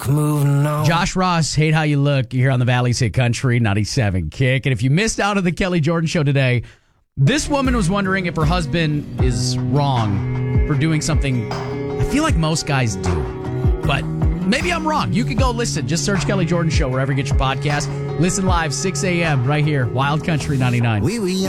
moving on. Josh Ross, Hate How You Look, you're here on the Valley's Hit Country 97 Kick. And if you missed out on the Kelly Jordan Show today, this woman was wondering if her husband is wrong for doing something I feel like most guys do. But maybe I'm wrong. You can go listen. Just search Kelly Jordan Show wherever you get your podcast. Listen live, 6 a.m. right here, Wild Country 99.